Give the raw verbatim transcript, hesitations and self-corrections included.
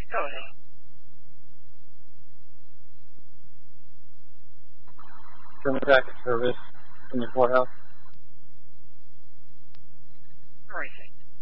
Go ahead. German Packet Service in the courthouse. Where is it?